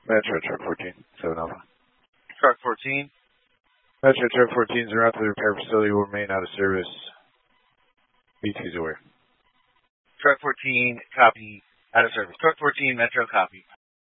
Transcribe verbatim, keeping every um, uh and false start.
Metro Truck fourteen, seven Alpha. Truck fourteen. Metro Truck fourteen is en route to the repair facility. Will remain out of service. B two's aware. Truck fourteen, copy. Out of service. Truck fourteen, Metro, copy.